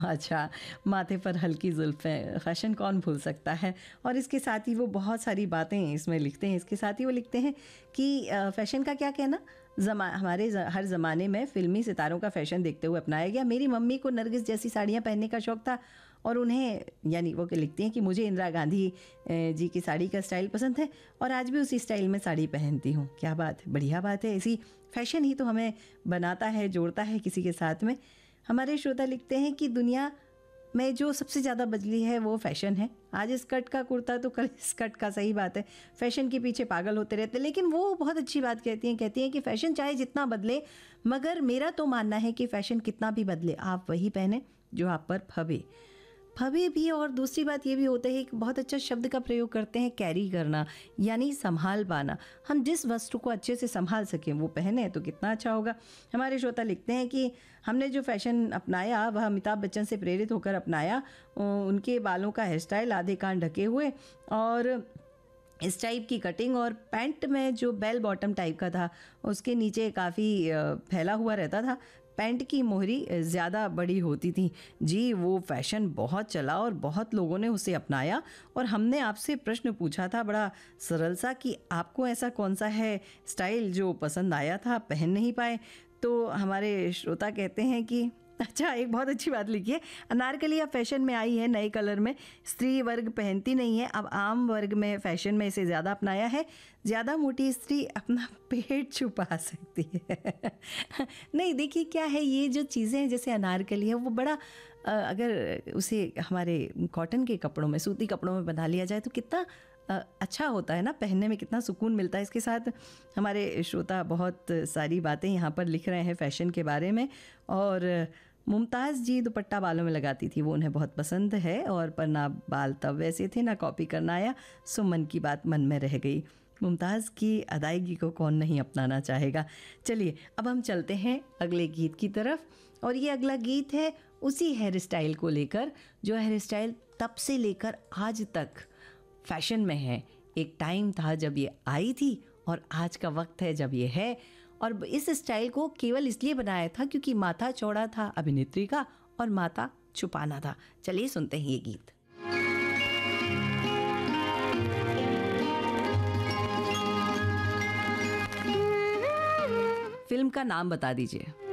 अच्छा, माथे पर हल्की जुल्फ़ें, फ़ैशन कौन भूल सकता है। और इसके साथ ही वो बहुत सारी बातें इसमें लिखते हैं। इसके साथ ही वो लिखते हैं कि फ़ैशन का क्या कहना, हमारे हर ज़माने में फ़िल्मी सितारों का फ़ैशन देखते हुए अपनाया गया। मेरी मम्मी को नरगिस जैसी साड़ियाँ पहनने का शौक़ था और उन्हें, यानी वो लिखती हैं कि मुझे इंदिरा गांधी जी की साड़ी का स्टाइल पसंद है और आज भी उसी स्टाइल में साड़ी पहनती हूँ। क्या बात है, बढ़िया बात है। इसी फ़ैशन ही तो हमें बनाता है, जोड़ता है किसी के साथ में। हमारे श्रोता लिखते हैं कि दुनिया में जो सबसे ज़्यादा बदली है वो फ़ैशन है। आज स्कर्ट का कुर्ता तो कल स्कर्ट का, सही बात है। फ़ैशन के पीछे पागल होते रहते हैं, लेकिन वो बहुत अच्छी बात कहती हैं कि फ़ैशन चाहे जितना बदले, मगर मेरा तो मानना है कि फ़ैशन कितना भी बदले, आप वही पहने जो आप पर फबे भी। और दूसरी बात ये भी होता है कि बहुत अच्छा शब्द का प्रयोग करते हैं, कैरी करना, यानी संभाल पाना। हम जिस वस्तु को अच्छे से संभाल सकें वो पहने तो कितना अच्छा होगा। हमारे श्रोता लिखते हैं कि हमने जो फ़ैशन अपनाया वह अमिताभ बच्चन से प्रेरित होकर अपनाया। उनके बालों का हेयर स्टाइल, आधे कान ढके हुए और इस टाइप की कटिंग, और पैंट में जो बेल बॉटम टाइप का था उसके नीचे काफ़ी फैला हुआ रहता था। पैंट की मोहरी ज़्यादा बड़ी होती थी। जी, वो फ़ैशन बहुत चला और बहुत लोगों ने उसे अपनाया। और हमने आपसे प्रश्न पूछा था बड़ा सरल सा कि आपको ऐसा कौन सा है स्टाइल जो पसंद आया था, पहन नहीं पाए। तो हमारे श्रोता कहते हैं कि अच्छा, एक बहुत अच्छी बात लिखी है, अनारकली अब फैशन में आई है नए कलर में। स्त्री वर्ग पहनती नहीं है, अब आम वर्ग में फैशन में इसे ज़्यादा अपनाया है। ज़्यादा मोटी स्त्री अपना पेट छुपा सकती है। नहीं, देखिए क्या है, ये जो चीज़ें हैं जैसे अनारकली है वो बड़ा अगर उसे हमारे कॉटन के कपड़ों में, सूती कपड़ों में बना लिया जाए तो कितना अच्छा होता है ना, पहनने में कितना सुकून मिलता है। इसके साथ हमारे श्रोता बहुत सारी बातें यहाँ पर लिख रहे हैं फ़ैशन के बारे में। और मुमताज़ जी दुपट्टा बालों में लगाती थी, वो उन्हें बहुत पसंद है। और पर ना बाल तब वैसे थे, ना कॉपी करना आया, सो मन की बात मन में रह गई। मुमताज़ की अदायगी को कौन नहीं अपनाना चाहेगा। चलिए अब हम चलते हैं अगले गीत की तरफ। और ये अगला गीत है उसी हेयर स्टाइल को लेकर, जो हेयर स्टाइल तब से लेकर आज तक फैशन में है। एक टाइम था जब ये आई थी और आज का वक्त है जब ये है। और इस स्टाइल को केवल इसलिए बनाया था क्योंकि माथा चौड़ा था अभिनेत्री का और माथा छुपाना था। चलिए सुनते हैं ये गीत। फिल्म का नाम बता दीजिए।